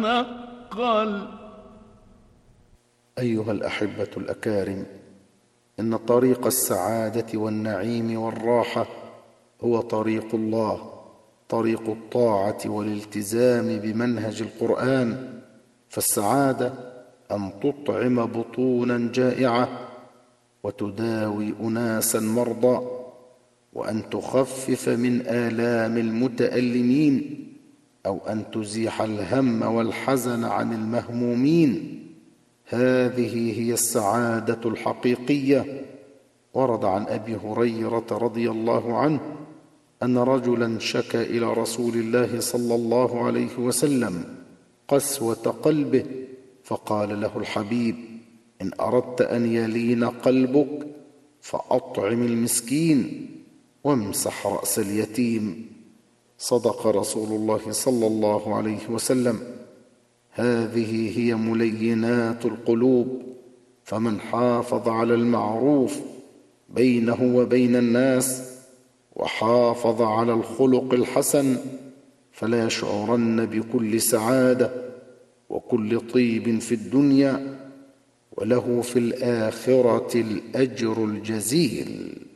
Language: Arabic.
نقل. أيها الأحبة الأكارم، إن طريق السعادة والنعيم والراحة هو طريق الله، طريق الطاعة والالتزام بمنهج القرآن. فالسعادة أن تطعم بطونا جائعة، وتداوي أناسا مرضى، وأن تخفف من آلام المتألمين، أو أن تزيح الهم والحزن عن المهمومين. هذه هي السعادة الحقيقية. ورد عن أبي هريرة رضي الله عنه أن رجلا شكى إلى رسول الله صلى الله عليه وسلم قسوة قلبه، فقال له الحبيب: إن أردت أن يلين قلبك فأطعم المسكين وامسح رأس اليتيم. صدق رسول الله صلى الله عليه وسلم. هذه هي ملينات القلوب، فمن حافظ على المعروف بينه وبين الناس، وحافظ على الخلق الحسن، فلا يشعرن بكل سعادة وكل طيب في الدنيا، وله في الآخرة الأجر الجزيل.